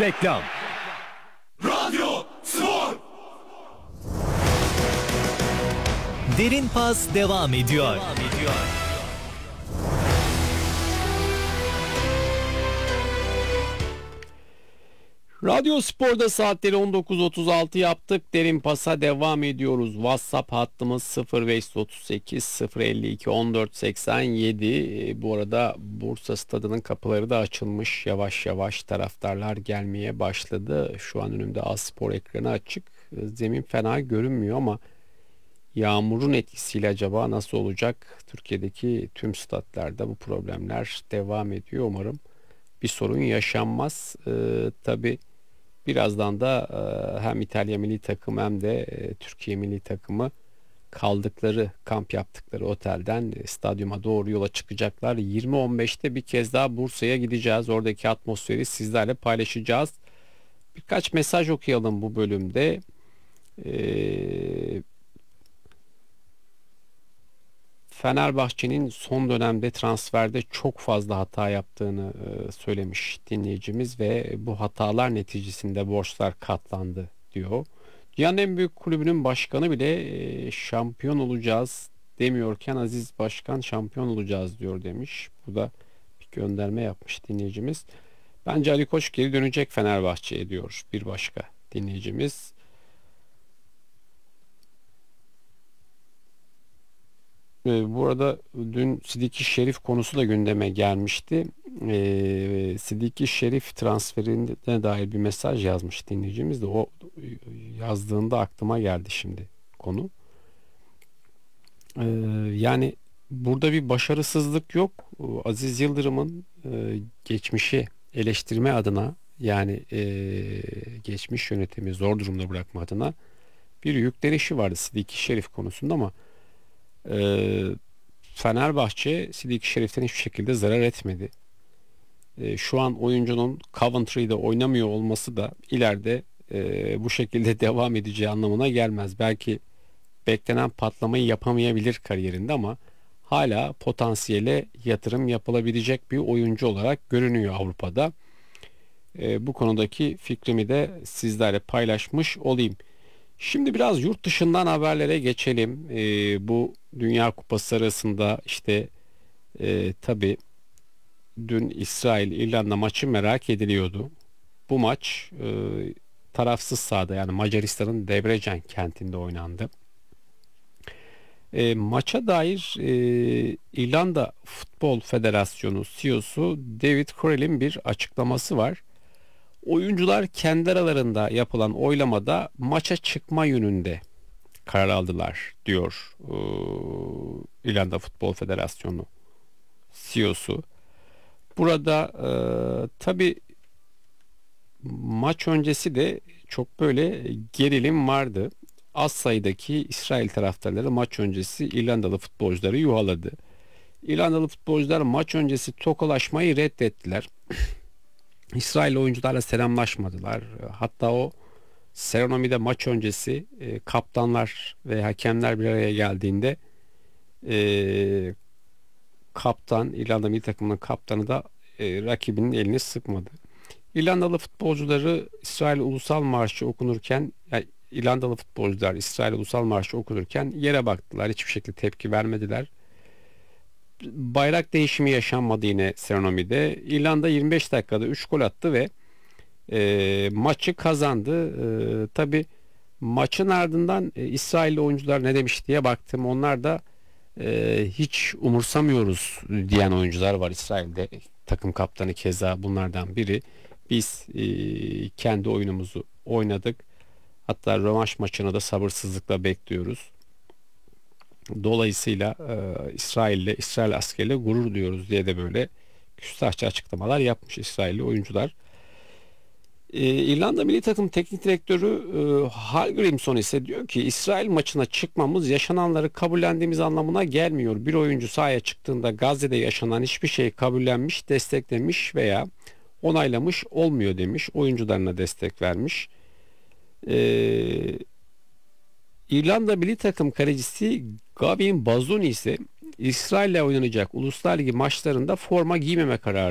Reklam. Radyo Spor. Derin Pas devam ediyor. Radyo Spor'da saatleri 19.36 yaptık. Derin Pas'a devam ediyoruz. WhatsApp hattımız 0538 052 1487. Bu arada Bursa Stadı'nın kapıları da açılmış. Yavaş yavaş taraftarlar gelmeye başladı. Şu an önümde A-Spor ekranı açık. Zemin fena görünmüyor ama yağmurun etkisiyle acaba nasıl olacak? Türkiye'deki tüm statlarda bu problemler devam ediyor. Umarım bir sorun yaşanmaz. Tabii birazdan da hem İtalya milli takım hem de Türkiye milli takımı kaldıkları, kamp yaptıkları otelden stadyuma doğru yola çıkacaklar. 20.15'te bir kez daha Bursa'ya gideceğiz. Oradaki atmosferi sizlerle paylaşacağız. Birkaç mesaj okuyalım bu bölümde. Fenerbahçe'nin son dönemde transferde çok fazla hata yaptığını söylemiş dinleyicimiz ve bu hatalar neticesinde borçlar katlandı diyor. Dünyanın en büyük kulübünün başkanı bile şampiyon olacağız demiyorken Aziz Başkan şampiyon olacağız diyor demiş. Bu da bir gönderme yapmış dinleyicimiz. Bence Ali Koç geri dönecek Fenerbahçe'ye diyor bir başka dinleyicimiz. Bu arada dün Sidiki Şerif konusu da gündeme gelmişti. Sidiki Şerif transferine dair bir mesaj yazmış dinleyicimiz de o yazdığında aklıma geldi şimdi konu. Yani burada bir başarısızlık yok. Aziz Yıldırım'ın geçmişi eleştirme adına yani geçmiş yönetimi zor durumda bırakma adına bir yüklenişi vardı Sidiki Şerif konusunda ama Fenerbahçe Sidiki Şerif'ten hiçbir şekilde zarar etmedi. Şu an oyuncunun Coventry'de oynamıyor olması da ileride bu şekilde devam edeceği anlamına gelmez. Belki beklenen patlamayı yapamayabilir kariyerinde ama hala potansiyele yatırım yapılabilecek bir oyuncu olarak görünüyor Avrupa'da. Bu konudaki fikrimi de sizlerle paylaşmış olayım. Şimdi biraz yurt dışından haberlere geçelim. Bu Dünya Kupası arasında işte tabii dün İsrail-İrlanda maçı merak ediliyordu. Bu maç tarafsız sahada yani Macaristan'ın Debrecen kentinde oynandı. Maça dair İrlanda Futbol Federasyonu CEO'su David Correll'in bir açıklaması var. Oyuncular kendi aralarında yapılan oylamada maça çıkma yönünde karar aldılar diyor İrlanda Futbol Federasyonu CEO'su. Burada tabii maç öncesi de çok böyle gerilim vardı. Az sayıdaki İsrail taraftarları maç öncesi İrlandalı futbolcuları yuhaladı. İrlandalı futbolcular maç öncesi tokalaşmayı reddettiler. İsrail oyuncularla selamlaşmadılar. Hatta o seremonide maç öncesi kaptanlar ve hakemler bir araya geldiğinde kaptan, İrlanda milli takımının kaptanı da rakibinin elini sıkmadı. İrlandalı futbolcuları İsrail Ulusal Marşı okunurken yani İrlandalı futbolcular İsrail Ulusal Marşı okunurken yere baktılar. Hiçbir şekilde tepki vermediler. Bayrak değişimi yaşanmadı yine serenomide. İrlanda 25 dakikada 3 gol attı ve maçı kazandı. Tabii maçın ardından İsrailli oyuncular ne demiş diye baktım. Onlar da hiç umursamıyoruz diyen oyuncular var İsrail'de. Takım kaptanı keza bunlardan biri. Biz kendi oyunumuzu oynadık. Hatta rövanş maçını da sabırsızlıkla bekliyoruz. Dolayısıyla İsrail askeriyle gurur duyuyoruz diye de böyle küstahça açıklamalar yapmış İsrailli oyuncular. İrlanda milli takım teknik direktörü Hallgrímsson ise diyor ki İsrail maçına çıkmamız yaşananları kabullendiğimiz anlamına gelmiyor. Bir oyuncu sahaya çıktığında Gazze'de yaşanan hiçbir şeyi kabullenmiş, desteklemiş veya onaylamış olmuyor demiş. Oyuncularına destek vermiş. İrlanda milli takım kalecisi Gavin Bazunu ise İsrail'le oynanacak Uluslar Ligi maçlarında forma giymeme kararı